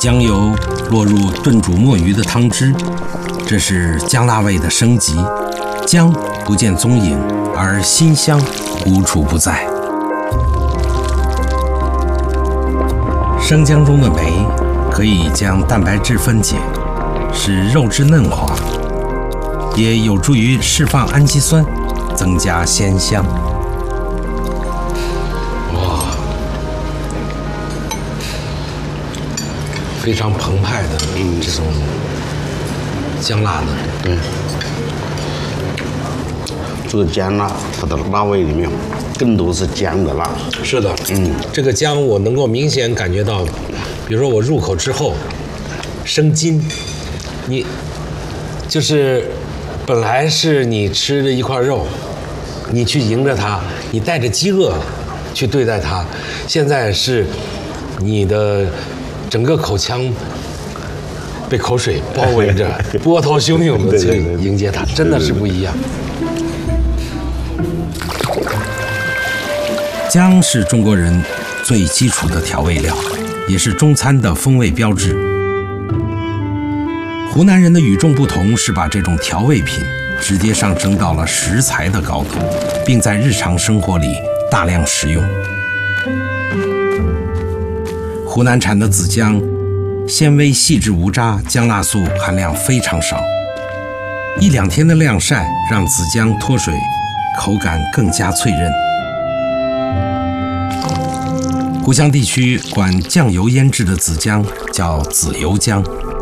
姜油落入炖煮墨鱼的汤汁，这是姜辣味的升级。姜不见踪影，而辛香无处不在。生姜中的酶可以将蛋白质分解，使肉质嫩滑，也有助于释放氨基酸，增加鲜香。哇，非常澎湃的这种姜辣的。 对，这个姜辣，它的辣味里面更多是姜的辣。 是的，这个姜我能够明显感觉到，比如说我入口之后生津，你就是本来是你吃的一块肉，你去迎着它，你带着饥饿去对待它，现在是你的整个口腔被口水包围着，波涛汹涌的去迎接它，真的是不一样。姜是中国人最基础的调味料，也是中餐的风味标志。湖南人的与众不同是把这种调味品直接上升到了食材的高度，并在日常生活里大量使用。湖南产的紫姜，纤维细致无渣，姜辣素含量非常少。1-2天的晾晒让紫姜脱水，口感更加脆韧。湖湘地区管酱油腌制的紫姜叫紫油姜。